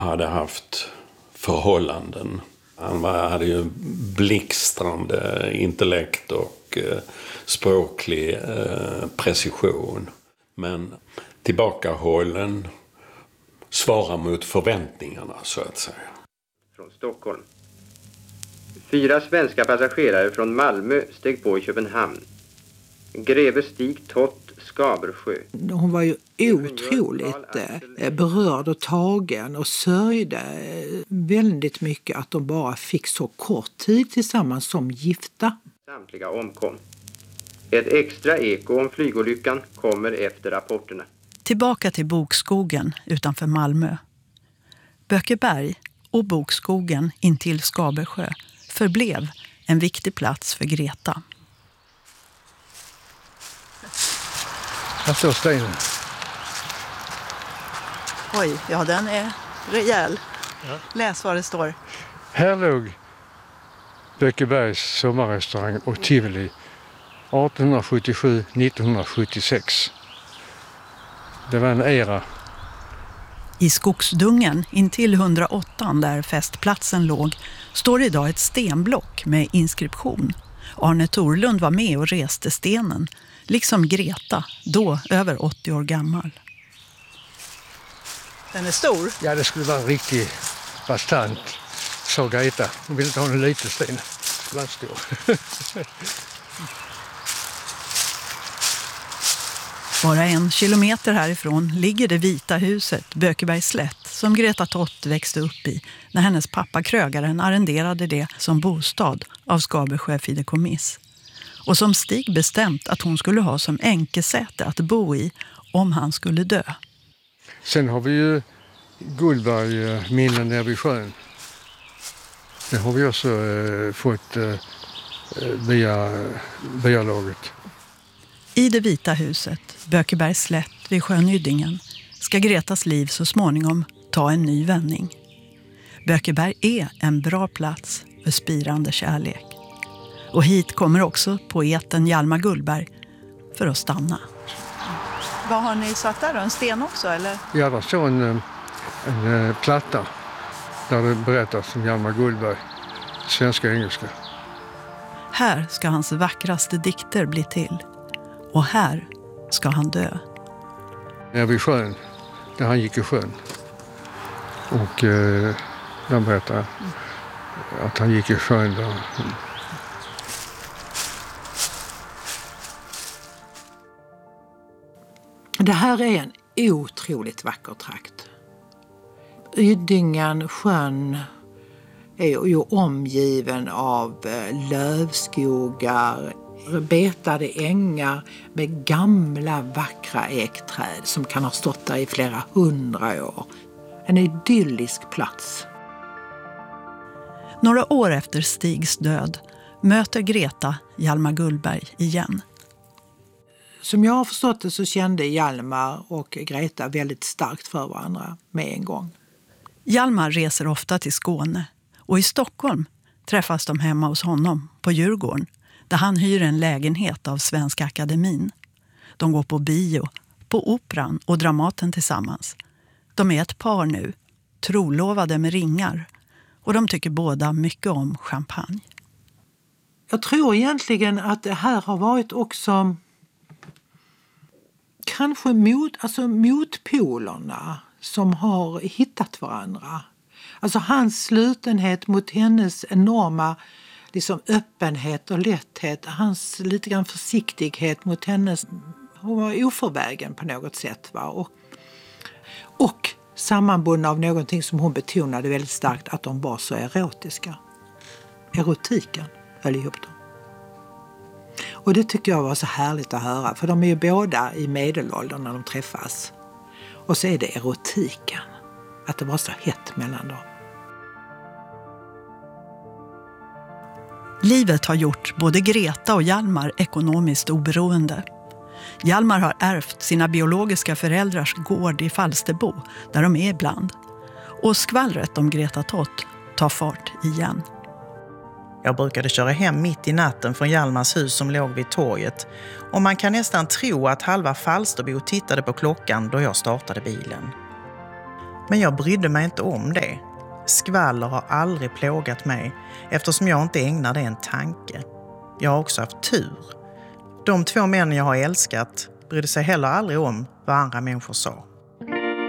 hade haft förhållanden. Han hade ju blixtrande intellekt och språklig precision. Men tillbakahållen, svarar mot förväntningarna så att säga. Från Stockholm. 4 svenska passagerare från Malmö steg på i Köpenhamn. Greve Stig Tott, Skabersjö. Hon var ju otroligt berörd och tagen och sörjde väldigt mycket att de bara fick så kort tid tillsammans som gifta. Samtliga omkom. Ett extra eko om flygolyckan kommer efter rapporterna. Tillbaka till Bokskogen utanför Malmö. Bökeberg och Bokskogen intill Skabersjö förblev en viktig plats för Greta. Här står stenen. Oj, ja den är rejäl. Ja. Läs vad det står. Här låg Bökebergs sommarrestaurang och Tivoli 1877-1976. Det var en era. I Skogsdungen intill 108 där festplatsen låg står idag ett stenblock med inskription. Arne Thorlund var med och reste stenen, liksom Greta, då över 80 år gammal. Den är stor? Ja, det skulle vara en riktig bastant, sa Greta. Hon ville inte ha en liten sten. Det skulle vara stor. Bara 1 kilometer härifrån ligger det vita huset Bökebergs slätt som Greta Tott växte upp i när hennes pappa krögaren arrenderade det som bostad av Skabersjö fideikommiss. Och som Stig bestämt att hon skulle ha som enkesäte att bo i om han skulle dö. Sen har vi ju Gullberg minnen nere vid sjön. Det har vi också fått via byalaget. I det vita huset, Bökebergs slätt vid sjön Yddingen, ska Gretas liv så småningom ta en ny vändning. Bökeberg är en bra plats för spirande kärlek. Och hit kommer också poeten Hjalmar Gullberg för att stanna. Vad har ni satt där då? En sten också eller? Ja, det står en platta där det berättas om Hjalmar Gullberg, svenska och engelska. Här ska hans vackraste dikter bli till. Och här ska han dö. Nere vid sjön, där han gick i sjön. Och där berättar att han gick i sjön där. Det här är en otroligt vacker trakt. Yddingen, sjön, är ju omgiven av lövskogar, betade ängar med gamla vackra ekträd som kan ha stått där i flera 100 år. En idyllisk plats. Några år efter Stigs död möter Greta Hjalmar Gullberg igen. Som jag har förstått det så kände Hjalmar och Greta väldigt starkt för varandra med en gång. Hjalmar reser ofta till Skåne och i Stockholm träffas de hemma hos honom på Djurgården där han hyr en lägenhet av Svenska Akademin. De går på bio, på operan och Dramaten tillsammans. De är ett par nu, trolovade med ringar och de tycker båda mycket om champagne. Jag tror egentligen att det här har varit också kanske motpolerna som har hittat varandra. Alltså hans slutenhet mot hennes enorma öppenhet och lätthet. Hans lite grann försiktighet mot hennes. Hon var oförvägen på något sätt. Va? Och sammanbundna av någonting som hon betonade väldigt starkt. Att de var så erotiska. Erotiken höll ihop dem. Och det tycker jag var så härligt att höra. För de är ju båda i medelåldern när de träffas. Och så är det erotiken. Att det var så hett mellan dem. Livet har gjort både Greta och Hjalmar ekonomiskt oberoende. Hjalmar har ärvt sina biologiska föräldrars gård i Falsterbo, där de är ibland. Och skvallret om Greta Tott tar fart igen. Jag brukade köra hem mitt i natten från Hjalmars hus som låg vid torget. Och man kan nästan tro att halva Falsterbo tittade på klockan då jag startade bilen. Men jag brydde mig inte om det. Skvaller har aldrig plågat mig eftersom jag inte ägnar det en tanke. Jag har också haft tur. De 2 män jag har älskat brydde sig heller aldrig om vad andra människor sa.